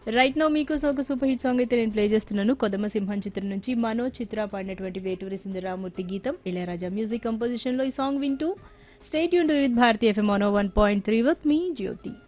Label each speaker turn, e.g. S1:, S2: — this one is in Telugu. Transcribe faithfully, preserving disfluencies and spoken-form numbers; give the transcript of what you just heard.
S1: రైట్ నౌ మీకోసం ఒక సూపర్ హిట్ సాంగ్ అయితే నేను ప్లే చేస్తున్నాను. కొదమ సింహం చిత్రం నుంచి మనోజ్ చిత్ర పాడినటువంటి వేటూరి సుందరరామూర్తి గీతం, ఇళయరాజా మ్యూజిక్ కంపోజిషన్ లో ఈ సాంగ్ వింటూ stay tuned with Bharati FM one point three with me Jyothi.